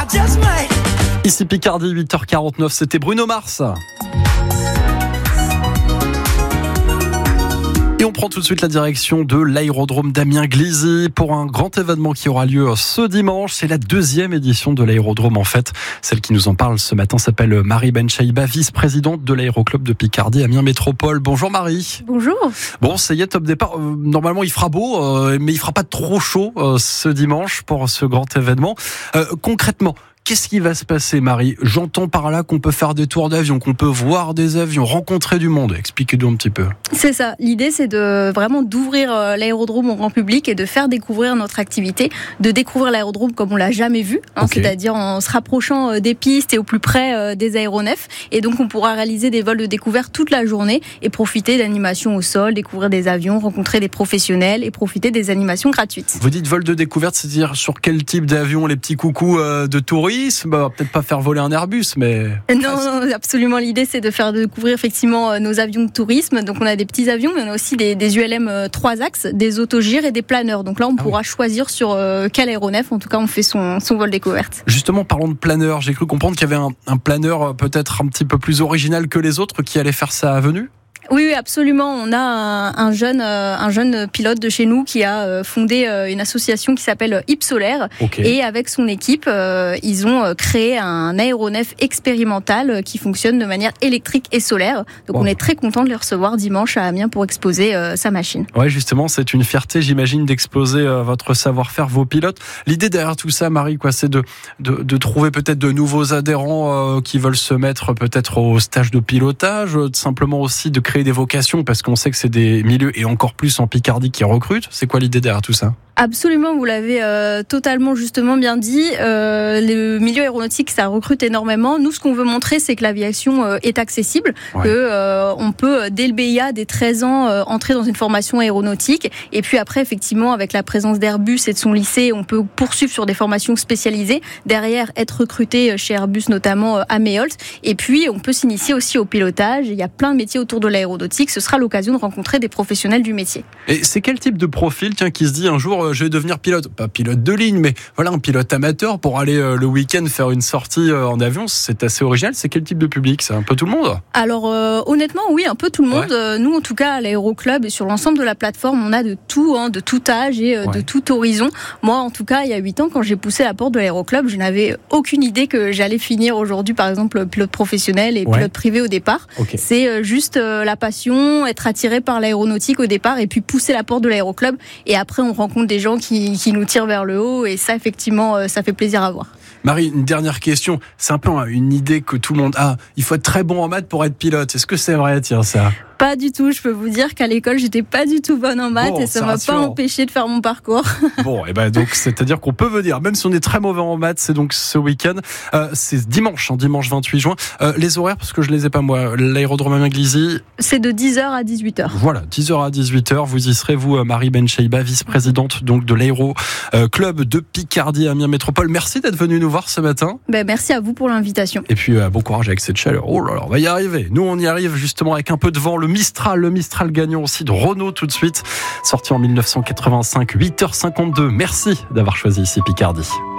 Ici Picardie, 8h49, c'était Bruno Mars. Et on prend tout de suite la direction de l'aérodrome d'Amiens-Glizy pour un grand événement qui aura lieu ce dimanche. C'est la 2e édition de l'aérodrome en fait. Celle qui nous en parle ce matin s'appelle Marie Benchaïba, vice-présidente de l'aéroclub de Picardie Amiens Métropole. Bonjour Marie. Bonjour. Bon, ça y est, top départ. Normalement, il fera beau, mais il fera pas trop chaud ce dimanche pour ce grand événement. Concrètement, qu'est-ce qui va se passer, Marie ? J'entends par là qu'on peut faire des tours d'avion, qu'on peut voir des avions, rencontrer du monde. Expliquez-nous un petit peu. C'est ça. L'idée, c'est d'ouvrir l'aérodrome au grand public et de faire découvrir notre activité, de découvrir l'aérodrome comme on l'a jamais vu, Okay. C'est-à-dire en se rapprochant des pistes et au plus près des aéronefs. Et donc, on pourra réaliser des vols de découverte toute la journée et profiter d'animations au sol, découvrir des avions, rencontrer des professionnels et profiter des animations gratuites. Vous dites vol de découverte, c'est-à-dire sur quel type d'avion ? Les petits coucous de tourisme ? Peut-être pas faire voler un Airbus, mais... Non, absolument. L'idée, c'est de faire découvrir effectivement nos avions de tourisme. Donc, on a des petits avions, mais on a aussi des ULM 3 axes, des autogyres et des planeurs. Donc là, on pourra choisir sur quel aéronef. En tout cas, on fait son vol découverte. Justement, parlons de planeur. J'ai cru comprendre qu'il y avait un planeur peut-être un petit peu plus original que les autres qui allait faire sa venue. Oui, absolument. On a un jeune pilote de chez nous qui a fondé une association qui s'appelle Ipsolaire. Okay. Et avec son équipe, ils ont créé un aéronef expérimental qui fonctionne de manière électrique et solaire. Donc on est très content de les recevoir dimanche à Amiens pour exposer sa machine. Ouais, justement, c'est une fierté, j'imagine, d'exposer votre savoir-faire, vos pilotes. L'idée derrière tout ça, Marie, c'est de trouver peut-être de nouveaux adhérents qui veulent se mettre peut-être au stage de pilotage, simplement aussi de créer des vocations, parce qu'on sait que c'est des milieux, et encore plus en Picardie, qui recrutent. C'est quoi l'idée derrière tout ça ? Absolument, vous l'avez totalement justement bien dit. Le milieu aéronautique, ça recrute énormément. Nous, ce qu'on veut montrer, c'est que l'aviation est accessible, que on peut, dès le BIA, dès 13 ans, entrer dans une formation aéronautique. Et puis après, effectivement, avec la présence d'Airbus et de son lycée, on peut poursuivre sur des formations spécialisées. Derrière, être recruté chez Airbus, notamment à Meholt. Et puis, on peut s'initier aussi au pilotage. Il y a plein de métiers autour de l'aéronautique. Ce sera l'occasion de rencontrer des professionnels du métier. Et c'est quel type de profil, qui se dit un jour, je vais devenir pilote, pas pilote de ligne, mais voilà, un pilote amateur pour aller le week-end faire une sortie en avion, c'est assez original. C'est quel type de public ? C'est un peu tout le monde ? Alors honnêtement, oui, un peu tout le monde. Nous, en tout cas, à l'aéroclub et sur l'ensemble de la plateforme, on a de tout, de tout âge et de tout horizon. Moi, en tout cas, il y a 8 ans, quand j'ai poussé la porte de l'aéroclub, je n'avais aucune idée que j'allais finir aujourd'hui, par exemple, pilote professionnel et pilote privé au départ. Okay. C'est juste la passion, être attiré par l'aéronautique au départ et puis pousser la porte de l'aéroclub. Et après, on rencontre des gens qui nous tirent vers le haut et ça, effectivement, ça fait plaisir à voir. Marie, une dernière question. C'est un peu une idée que tout le monde a. Il faut être très bon en maths pour être pilote. Est-ce que c'est vrai, ça ? Pas du tout. Je peux vous dire qu'à l'école, j'étais pas du tout bonne en maths et ça m'a pas empêché de faire mon parcours. Bon, donc c'est-à-dire qu'on peut venir, même si on est très mauvais en maths, c'est donc ce week-end. C'est dimanche 28 juin. Les horaires, parce que je les ai pas moi. L'aérodrome Amiens-Glizy. C'est de 10h à 18h. Voilà, 10h à 18h. Vous y serez, vous, Marie Benchaïba, vice-présidente donc de l'aéro club de Picardie Amiens Métropole. Merci d'être venue nous voir ce matin. Merci à vous pour l'invitation. Et puis bon courage avec cette chaleur. Oh là là, on va y arriver. Nous, on y arrive justement avec un peu de vent. Le Mistral gagnant aussi de Renault tout de suite, sorti en 1985, 8h52. Merci d'avoir choisi ici Picardie.